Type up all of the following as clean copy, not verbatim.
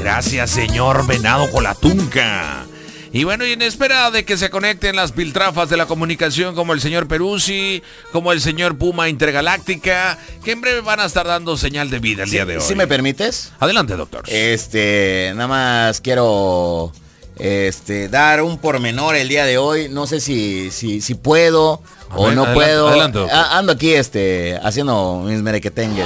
Gracias, señor Venado Colatunca. Y bueno, y en espera de que se conecten las piltrafas de la comunicación como el señor Peruzzi, como el señor Puma Intergaláctica, que en breve van a estar dando señal de vida el día de hoy. ¿Sí me permites? Adelante, doctor. Nada más quiero dar un pormenor el día de hoy. No sé si puedo o no puedo. Adelante, doctor. Ando aquí haciendo mis merequetengues.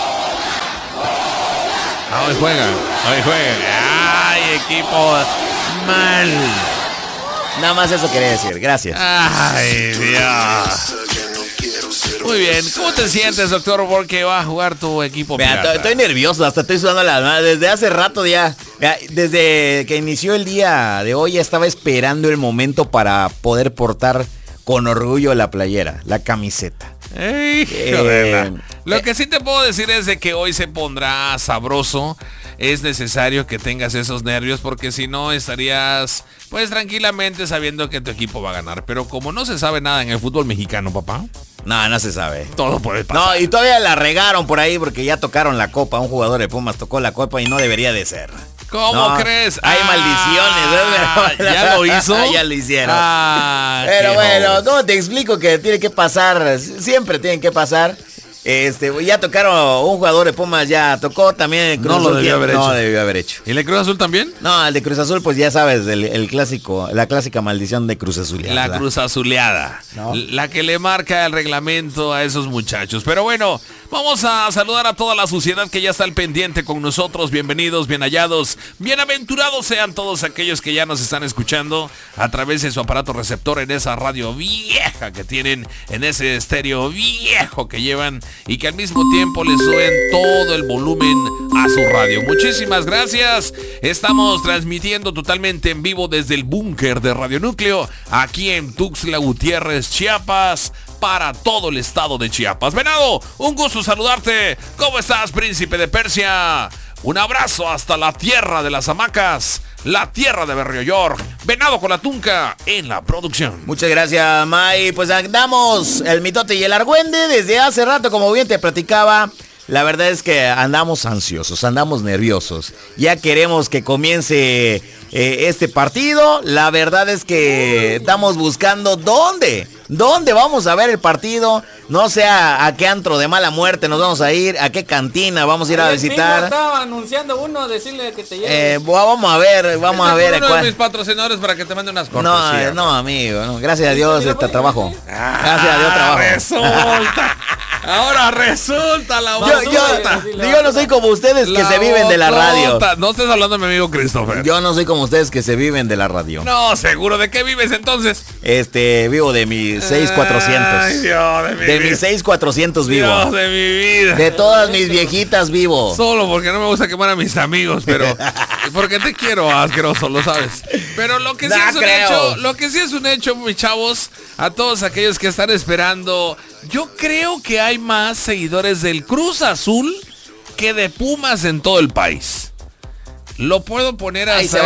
Hoy juegan. Ay, equipo mal. Nada más eso quería decir, gracias. Ay, Dios. Muy bien, ¿cómo te sientes, doctor? Porque va a jugar tu equipo. Mira, estoy nervioso, hasta estoy sudando las manos. Desde hace rato ya. Desde que inició el día de hoy ya estaba esperando el momento para poder portar con orgullo la playera, la camiseta. Lo que sí te puedo decir es de que hoy se pondrá sabroso. Es necesario que tengas esos nervios porque si no estarías pues tranquilamente sabiendo que tu equipo va a ganar. Pero como no se sabe nada en el fútbol mexicano, papá. No se sabe. Todo puede pasar. No, y todavía la regaron por ahí porque ya tocaron la copa. Un jugador de Pumas tocó la copa y no debería de ser. ¿Cómo crees? Hay maldiciones. ¿Ya lo hizo? Ya lo hicieron. Pero bueno, ¿cómo te explico que tiene que pasar? Siempre tienen que pasar. Ya tocaron, un jugador de Pumas ya tocó también. No lo debió haber hecho. No debió haber hecho. ¿Y el de Cruz Azul también? No, el de Cruz Azul, pues ya sabes, el clásico, la clásica maldición de Cruz Azuleada. La Cruz Azuleada. ¿No? La que le marca el reglamento a esos muchachos. Pero bueno, vamos a saludar a toda la sociedad que ya está al pendiente con nosotros. Bienvenidos, bien hallados, bienaventurados sean todos aquellos que ya nos están escuchando a través de su aparato receptor en esa radio vieja que tienen, en ese estéreo viejo que llevan y que al mismo tiempo le suben todo el volumen a su radio. Muchísimas gracias. Estamos transmitiendo totalmente en vivo desde el búnker de Radio Núcleo, aquí en Tuxtla Gutiérrez, Chiapas, para todo el estado de Chiapas. Venado, un gusto saludarte. ¿Cómo estás, príncipe de Persia? Un abrazo hasta la tierra de las hamacas, la tierra de Berrio York. Venado Colatunca en la producción. Muchas gracias, May. Pues andamos el mitote y el argüende desde hace rato, como bien te platicaba. La verdad es que andamos ansiosos, andamos nerviosos. Ya queremos que comience este partido. La verdad es que estamos buscando dónde vamos a ver el partido. No sé a qué antro de mala muerte nos vamos a ir, a qué cantina vamos a ir a visitar. Estaba anunciando uno, decirle que te lleve. Vamos a ver. Uno de mis patrocinadores para que te mande unas cortesías. No, amigo, no. Gracias a Dios trabajo. Gracias a Dios trabajo. Resulta. Ahora resulta la yo no soy como ustedes que se viven de la radio. No estés hablando de mi amigo Christopher. Yo no soy como ustedes que se viven de la radio. No, seguro. ¿De qué vives entonces? Vivo de mis 6400. Ay, Dios de mi vida. De mis 6400 vivo. Dios de mi vida. De todas mis viejitas vivo. Solo porque no me gusta quemar a mis amigos, pero porque te quiero, asqueroso, lo sabes. Pero lo que sí es un hecho, mis chavos, a todos aquellos que están esperando, yo creo que hay más seguidores del Cruz Azul que de Pumas en todo el país. Lo puedo poner hasta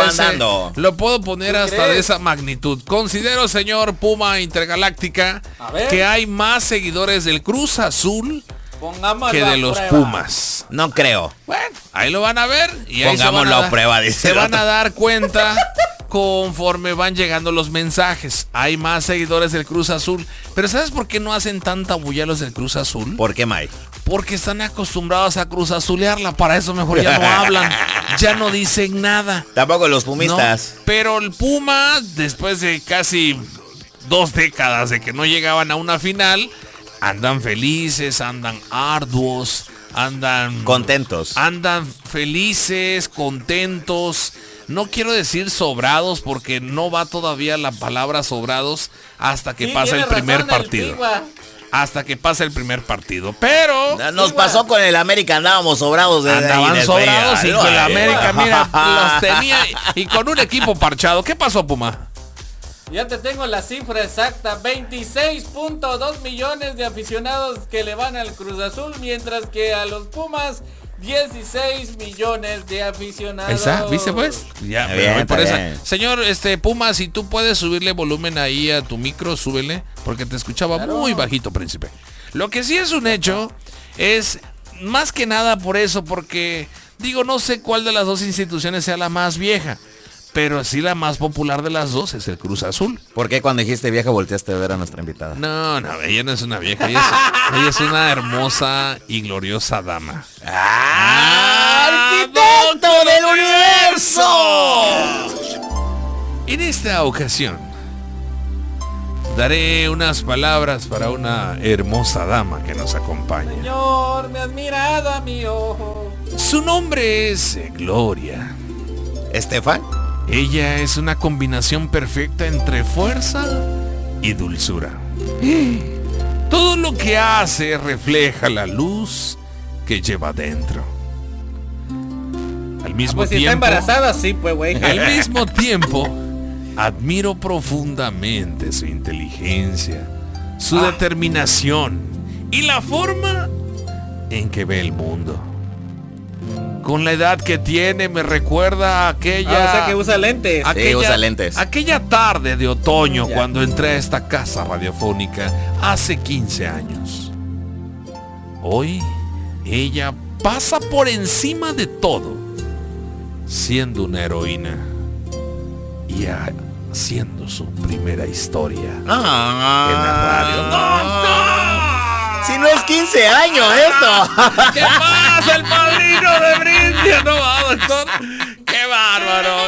de esa magnitud. Considero, señor Puma Intergaláctica, que hay más seguidores del Cruz Azul que de los Pumas. No creo. Bueno, ahí lo van a ver y ahí pongámoslo a prueba. Se van a dar cuenta conforme van llegando los mensajes. Hay más seguidores del Cruz Azul. Pero ¿sabes por qué no hacen tanta bulla los del Cruz Azul? ¿Por qué, Mike? Porque están acostumbrados a Cruz Azulearla. Para eso mejor ya no hablan. Ya no dicen nada. Tampoco los pumistas. ¿No? Pero el Puma, después de casi 2 décadas de que no llegaban a una final, andan felices, andan arduos, andan contentos. Andan felices, contentos. No quiero decir sobrados porque no va todavía la palabra sobrados hasta que pase el primer partido. Hasta que pase el primer partido. Pero nos pasó con el América, andábamos sobrados desde Andaban sobrados y con el América, mira, los tenía y con un equipo parchado. ¿Qué pasó, Puma? Ya te tengo la cifra exacta, 26.2 millones de aficionados que le van al Cruz Azul, mientras que a los Pumas 16 millones de aficionados. ¿Esa? ¿Viste pues? Ya, bien, voy por esa. Bien. Señor, Puma, si tú puedes subirle volumen ahí a tu micro, súbele, porque te escuchaba muy bajito, príncipe. Lo que sí es un hecho es más que nada por eso, porque Digo, no sé cuál de las dos instituciones sea la más vieja, pero sí la más popular de las dos es el Cruz Azul. ¿Por qué cuando dijiste vieja volteaste a ver a nuestra invitada? No, ella no es una vieja, ella es una hermosa y gloriosa dama. ¡Arquitecto del universo! En esta ocasión, daré unas palabras para una hermosa dama que nos acompaña. Señor, me has mirado a mi ojo. Su nombre es Gloria. ¿Estefan? Ella es una combinación perfecta entre fuerza y dulzura. Todo lo que hace refleja la luz que lleva dentro. Al mismo Pues si tiempo, está embarazada, sí, pues, güey. al mismo tiempo, admiro profundamente su inteligencia, su determinación y la forma en que ve el mundo. Con la edad que tiene me recuerda a aquella... O sea que usa lentes. Sí, usa lentes. Aquella tarde de otoño Ya. cuando entré a esta casa radiofónica hace 15 años. Hoy ella pasa por encima de todo, siendo una heroína y haciendo su primera historia en la radio. ¡No! Si no es 15 años esto. ¿Qué pasa, el padrino de Brindia? No va, doctor. ¡Qué bárbaro!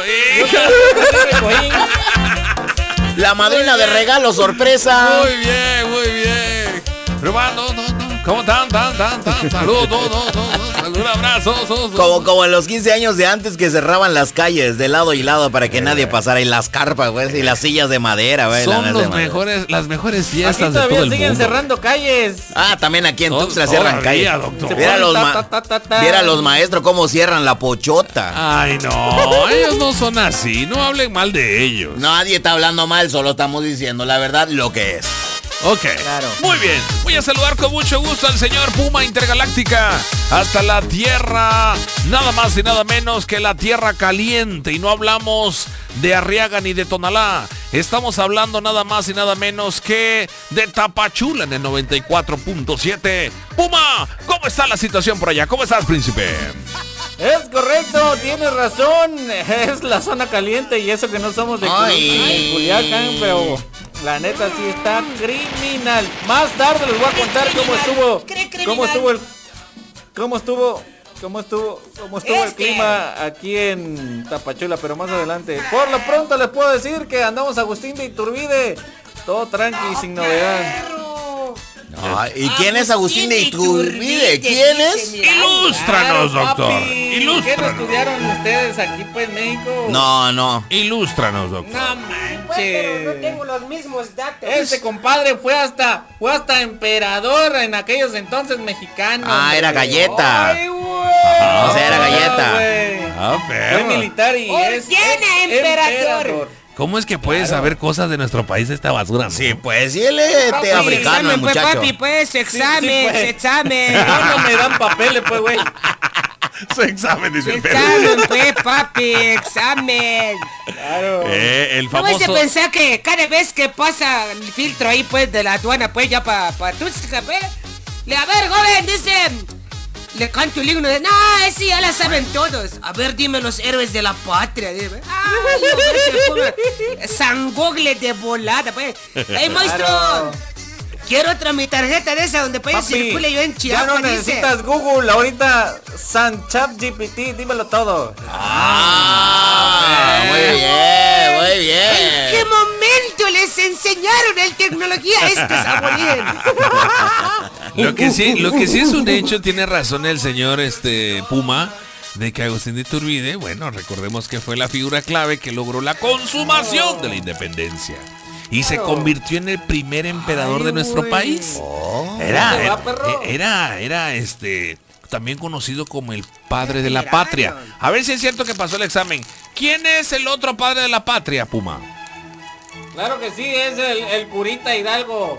La madrina de regalo sorpresa. Muy bien, muy bien. Pero va, no. ¿Cómo están? Saludos, un abrazo. Como en los 15 años de antes que cerraban las calles de lado y lado para que nadie pasara. Y las carpas, güey, y las sillas de madera, güey. Son las mejores Aquí fiestas de todo todavía el siguen mundo. cerrando calles. Ah, también aquí en Tod- Tuxtla cierran todavía, calles. doctor. Viera los maestros cómo cierran la pochota. Ay, no, ellos no son así. No hablen mal de ellos. Nadie está hablando mal, solo estamos diciendo la verdad, lo que es. Ok, Claro. muy bien. Voy a saludar con mucho gusto al señor Puma Intergaláctica hasta la tierra, nada más y nada menos que la tierra caliente. Y no hablamos de Arriaga ni de Tonalá. Estamos hablando nada más y nada menos que de Tapachula en el 94.7. Puma, ¿cómo está la situación por allá? ¿Cómo estás, príncipe? Es correcto, tienes razón. Es la zona caliente y eso que no somos de Culiacán, pero la neta sí está criminal. Más tarde les voy a contar cómo estuvo el clima aquí en Tapachula, pero más adelante. Por lo pronto les puedo decir que andamos Agustín de Iturbide, todo tranqui, sin novedad. ¿Y quién es Agustín de Iturbide? ¿Quién es? Ilústranos, doctor. Papi. ¿Qué no Ilústranos. estudiaron ustedes aquí, pues, en México? No. Ilústranos, doctor. No Pero no manches. tengo los mismos datos. Ese compadre fue hasta emperador en aquellos entonces mexicanos. Ah, era güey. galleta. Ay, güey. O sea, era galleta. güey. Ah, Fue perro. militar y ¿Por es quién, emperador? ¿Cómo es que puedes saber cosas de nuestro país esta basura? Sí, pues, y él es Papi, africano, el examen, pues, muchacho. papi, pues, examen, pues. examen. No me dan papeles, pues, güey. Su examen, dice el perro. Examen, pues, papi, examen. Claro. El No vas a famoso... pensar que cada vez que pasa el filtro ahí, pues, de la aduana, pues, ya para Tuxtla, pues, a ver, joven, dice, le canto el himno de, no, ese ya la saben todos. A ver, dime los héroes de la patria, dime. Ay, a ver, se ponga San Google de volada, pues. Ey, maestro, Claro. quiero otra mi tarjeta de esa donde pues Papi, circule yo en ya Chiapas, no dice. necesitas Google, ahorita San ChatGPT, dímelo todo. Muy bien, muy ¿En qué bien. momento les enseñaron el tecnología a estos aborígenes? Lo que sí es un hecho, tiene razón el señor Puma, de que Agustín de Iturbide, bueno, recordemos que fue la figura clave que logró la consumación de la independencia. Y se convirtió en el primer emperador de nuestro país. Era también conocido como el padre de la patria. A ver si es cierto que pasó el examen. ¿Quién es el otro padre de la patria, Puma? Claro que sí, es el curita Hidalgo.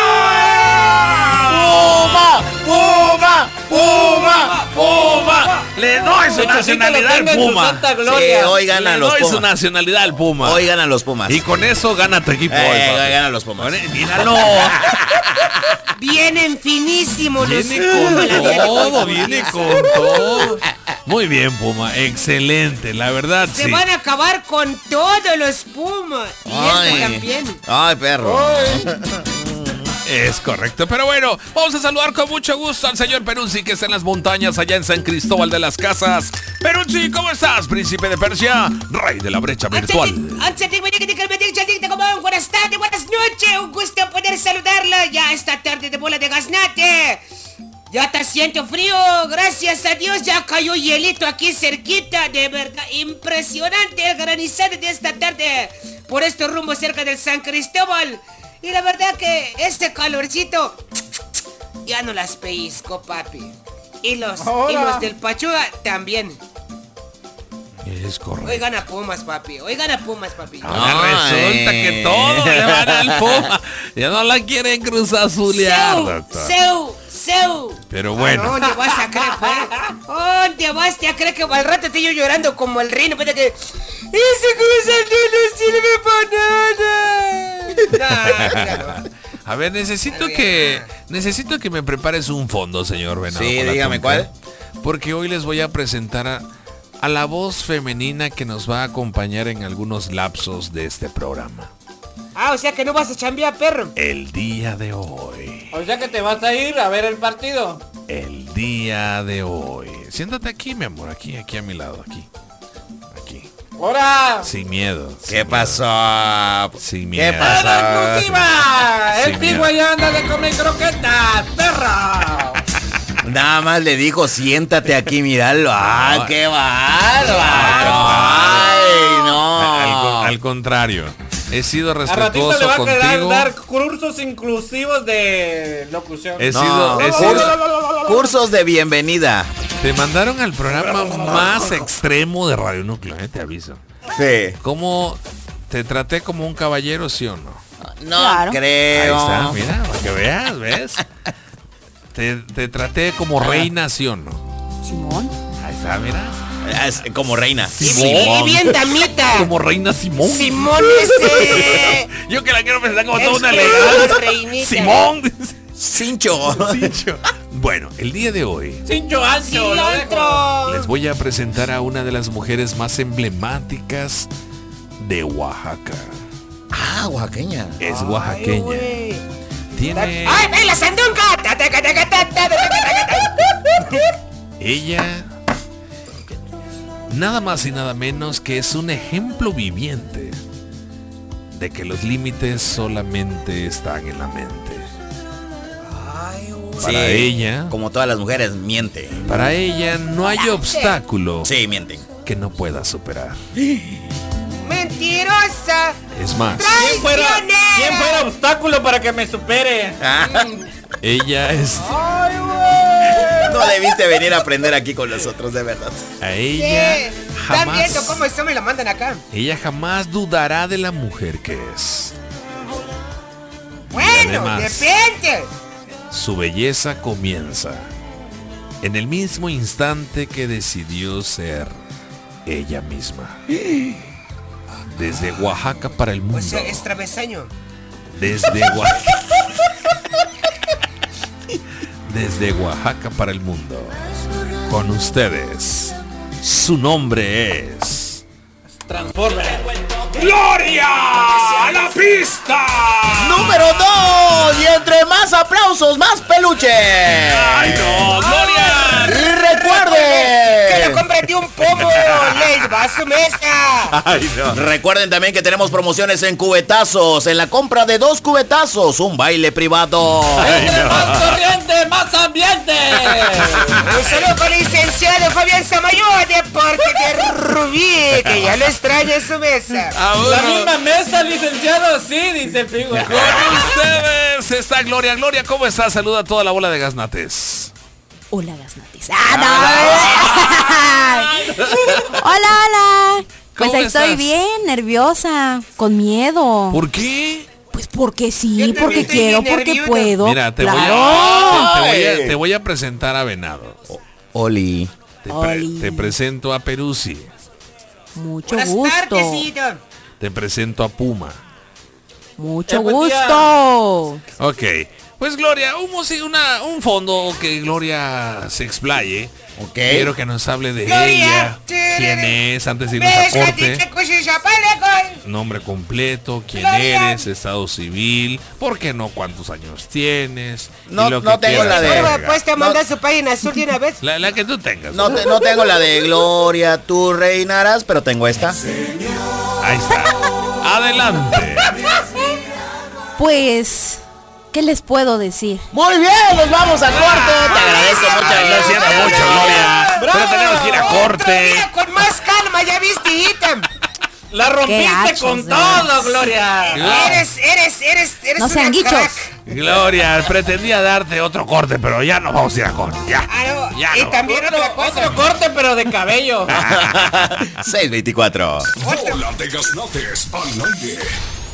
¡Puma! ¡Puma! ¡Puma! ¡Puma! Le doy su Pechocito nacionalidad lo al tenga en su Puma. santa Sí, gloria. hoy Le ganan los doy su Pumas. nacionalidad al Puma. Hoy ganan los Pumas. Y con eso gana tu equipo hoy, papi. ganan los Pumas. Míralo. Vienen finísimos los Viene con Pumas, la verdad. todo, viene con todo. Muy bien, Puma. Excelente, la verdad, Se sí. van a acabar con todos los Pumas. Y este también. Ay, perro. Es correcto, pero bueno, vamos a saludar con mucho gusto al señor Peruzzi, que está en las montañas allá en San Cristóbal de las Casas. Peruzzi, ¿cómo estás? Príncipe de Persia, rey de la brecha virtual. Buenas tardes, buenas noches. Un gusto poder saludarla ya esta tarde de bola de gaznate. Ya está siento frío, gracias a Dios ya cayó hielito aquí cerquita, de verdad, impresionante el granizado de esta tarde por estos rumbos cerca del San Cristóbal. Y la verdad que este calorcito ya no las pellizco, papi. Y los del Pachuca también. Es correcto. Hoy gana Pumas, papi. Hoy gana Pumas, papi. Ahora resulta que todo le van al Puma. Ya no la quieren cruzazulear, doctor. Seu. Pero bueno. ¿Dónde vas a creer, pues? ¿Dónde vas a creer que al rato estoy yo llorando como el reino? Pues de que ese cruzado no sirve para nada. No. A ver, necesito que me prepares un fondo, señor Venado. Sí, con la dígame, tonta, ¿cuál? Porque hoy les voy a presentar a la voz femenina que nos va a acompañar en algunos lapsos de este programa. O sea que no vas a chambear, perro. El día de hoy. O sea que te vas a ir a ver el partido. El día de hoy. Siéntate aquí, mi amor, aquí a mi lado, aquí. ¡Hora! Sin miedo. ¿Qué pasó? Sin ¿Qué miedo. pasó? ¡La exclusiva! Sí, ¡El Pigua ya anda de comer croquetas, perra! Nada más le dijo, siéntate aquí, míralo. ¡Ah, No. qué bárbaro! ¡Ay, no! Al contrario. He sido A ratito le respetuoso va a quedar contigo. dar cursos inclusivos de locución. He No, sido- cursos de bienvenida. Te mandaron al programa más extremo de Radio Núcleo, te aviso. Sí. ¿Cómo te traté como un caballero, sí o no? No Claro. Ahí creo. está, mira, para que veas, ¿ves? Te traté como reina, sí o no. Simón. Ahí está, mira. Es como reina. Y bien damita. Como reina Simón. Simón Yo que la quiero presentar como toda Es una que elegante. es reinita. Simón. Cincho. Cincho. Bueno, el día de hoy Cincho ancho, lo dejo. les voy a presentar a una de las mujeres más emblemáticas de Oaxaca. Ah, oaxaqueña. Es oaxaqueña. Tiene ¡Ay, ven la sandunga! ella nada más y nada menos que es un ejemplo viviente de que los límites solamente están en la mente. Para ella, Como todas las mujeres, miente. para ella no hay obstáculo Sí, mienten. que no pueda superar. ¡Mentirosa! Es más, ¿Quién fuera obstáculo para que me supere? ella es No debiste venir a aprender aquí con nosotros, de verdad. a ella ¿Están viendo jamás cómo esto me la mandan acá? ella jamás dudará de la mujer que es. Bueno, además, depende. Su belleza comienza en el mismo instante que decidió ser ella misma. Desde Oaxaca para el mundo. O sea, es travesaño. Desde Oaxaca. Desde Oaxaca para el mundo. Con ustedes. Su nombre es Transformer. ¡Gloria a la pista! Número 2. Y entre más aplausos, más peluche. ¡Ay, no! ¡Gloria! Y Que lo recuerden. compré un pomo, les va a su mesa. ¡Ay, no! Recuerden también que tenemos promociones en cubetazos. En la compra de 2 cubetazos, un baile privado. ¡Entre más corriente, más ambiente! Un saludo con el licenciado Fabián Samayoa de Parque de Rubí, que ya lo extraña en su mesa. La misma mesa, licenciado, sí, dice el Pigua. Con ustedes está Gloria. Gloria, ¿cómo estás? Saluda a toda la bola de gaznates. Hola, Gaznates. Hola, hola. Pues ¿Cómo estoy estás? bien, nerviosa, con miedo. ¿Por qué? Pues porque Yo sí, también porque estoy quiero, bien porque nerviosa. puedo. Mira, te Claro. voy a presentar a Venado. Oli. Oli. presento a Peruzzi. Mucho Buenas gusto. tardes, Ido. Te presento a Puma. Mucho Buen día. gusto. Ok. Pues Gloria, un fondo que Gloria se explaye. Ok. Quiero que nos hable de Gloria. ella. ¿Quién es? Antes de irnos a corte. Nombre completo, quién Gloria. eres, estado civil, ¿por qué no? ¿Cuántos años tienes? No- Y lo no que tengo quieras la de- que Ahora haga. pues te manda su página azul de una vez. La que tú tengas. No, no tengo la de Gloria, tú reinarás, pero tengo esta. Ahí está. Adelante. Pues, ¿qué les puedo decir? Muy bien, nos vamos a corte. Te agradezco mucho. Lo siento mucho, Gloria. ¡Bravo! Pero tenemos que ir a corte. Mira, con más calma, ya viste, Item. La rompiste hachos, con de todo, veras. Gloria. Eres No una sean guichos. crack. Gloria, pretendía darte otro corte, pero ya no vamos a ir a corte. Ya. Ah, no, Ya y no. también otra cosa. Otro corte, pero de cabello. 6:24. Bola de Gaznates al aire.